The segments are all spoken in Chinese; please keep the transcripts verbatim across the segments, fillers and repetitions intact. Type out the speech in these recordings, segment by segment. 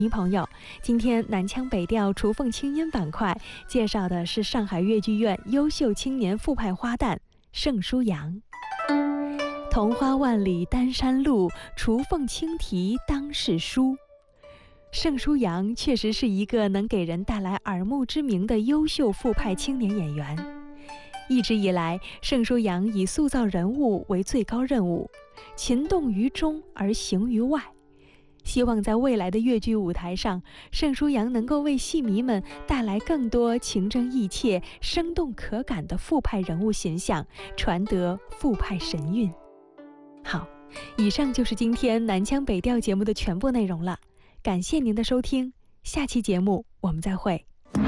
您朋友，今天南腔北调雏凤清音板块介绍的是上海越剧院优秀青年复派花旦盛舒阳。桐花万里丹山路，雏凤轻啼当世书。盛舒阳确实是一个能给人带来耳目之名的优秀复派青年演员。一直以来，盛舒阳以塑造人物为最高任务，勤动于中而行于外。希望在未来的越剧舞台上，盛舒阳能够为戏迷们带来更多情真意切、生动可感的复派人物形象，传得复派神韵。好，以上就是今天南腔北调节目的全部内容了，感谢您的收听，下期节目我们再会。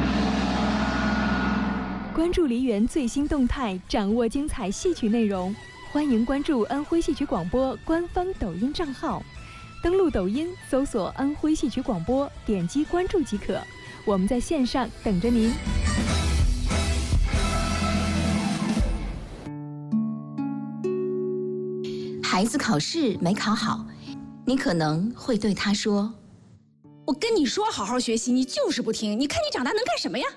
关注梨园最新动态，掌握精彩戏曲内容，欢迎关注安徽戏曲广播官方抖音账号。登录抖音，搜索安徽戏曲广播，点击关注即可。我们在线上等着您。 孩子考试没考好，你可能会对他说：“ 我跟你说好好学习，你就是不听，你看你长大能干什么呀？”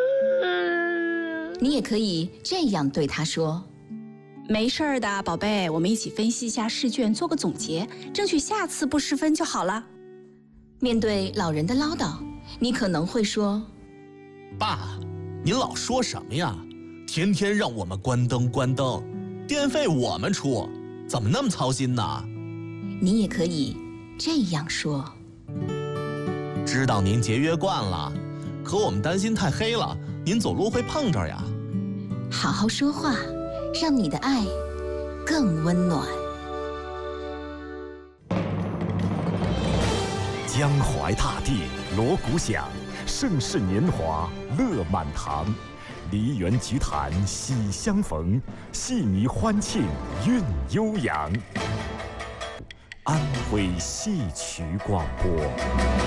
你也可以这样对他说：“ 没事儿的，宝贝，我们一起分析一下试卷，做个总结，争取下次不失分就好了。” 面对老人的唠叨，你可能会说：“ 爸，您老说什么呀？天天让我们关灯关灯，电费我们出，怎么那么操心呢？” 你也可以这样说：“ 知道您节约惯了，可我们担心太黑了，您走路会碰着呀。” 好好说话，让你的爱更温暖。 江淮大地锣鼓响，盛世年华乐满堂。梨园菊坛喜相逢，戏迷欢庆韵悠扬。安徽戏曲广播。